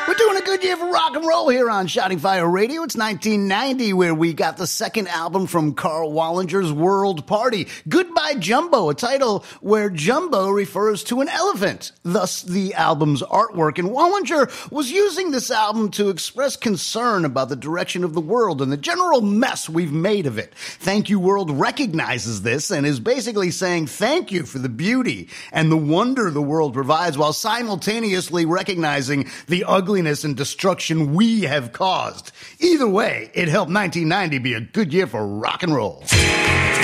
We're doing a good year for rock and roll here on Shouting Fire Radio. It's 1990, where we got the second album from Carl Wallinger's World Party, Goodbye Jumbo, a title where Jumbo refers to an elephant, thus the album's artwork. And Wallinger was using this album to express concern about the direction of the world and the general mess we've made of it. Thank You World recognizes this and is basically saying thank you for the beauty and the wonder the world provides, while simultaneously recognizing the ugliness and destruction we have caused. Either way, it helped 1990 be a good year for rock and roll.